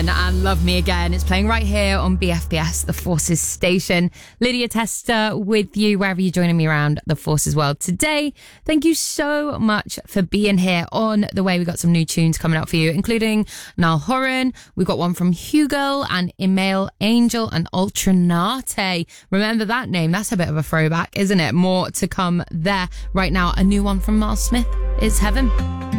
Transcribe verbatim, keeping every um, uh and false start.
And Love Me Again. It's playing right here on B F B S, the Forces station. Lydia Tester with you wherever you're joining me around the Forces world today. Thank you so much for being here. On the way, we got some new tunes coming up for you, including Niall Horan. We got one from Hugo and Email Angel and Ultranate. Remember that name? That's a bit of a throwback, isn't it? More to come there. Right now, a new one from Miles Smith is Heaven.